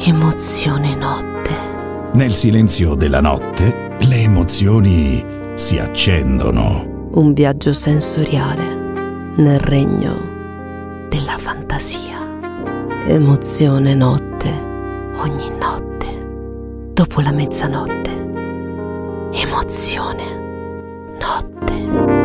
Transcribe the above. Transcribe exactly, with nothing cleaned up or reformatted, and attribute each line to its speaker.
Speaker 1: Emozione notte.
Speaker 2: Nel silenzio della notte le emozioni si accendono.
Speaker 1: Un viaggio sensoriale nel regno della fantasia. Emozione notte, ogni notte, dopo la mezzanotte. Emozione notte.